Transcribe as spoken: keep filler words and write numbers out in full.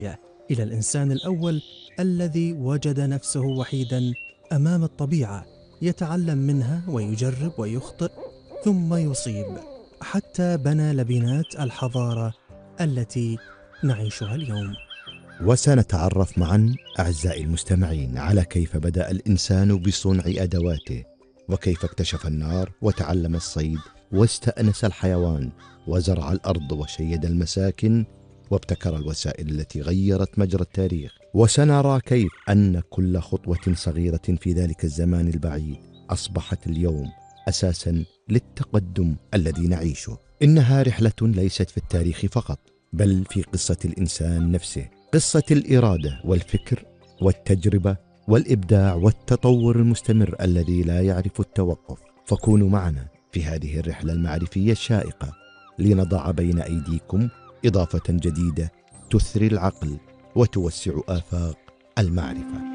إلى الإنسان الأول الذي وجد نفسه وحيدا أمام الطبيعة، يتعلم منها ويجرب ويخطئ ثم يصيب، حتى بنى لبنات الحضارة التي نعيشها اليوم. وسنتعرف معا أعزائي المستمعين على كيف بدأ الإنسان بصنع أدواته، وكيف اكتشف النار وتعلم الصيد واستأنس الحيوان وزرع الأرض وشيد المساكن وابتكر الوسائل التي غيرت مجرى التاريخ. وسنرى كيف أن كل خطوة صغيرة في ذلك الزمان البعيد أصبحت اليوم أساسا للتقدم الذي نعيشه. إنها رحلة ليست في التاريخ فقط، بل في قصة الإنسان نفسه، قصة الإرادة والفكر والتجربة والإبداع والتطور المستمر الذي لا يعرف التوقف. فكونوا معنا في هذه الرحلة المعرفية الشائقة لنضع بين أيديكم إضافة جديدة تثري العقل وتوسع آفاق المعرفة.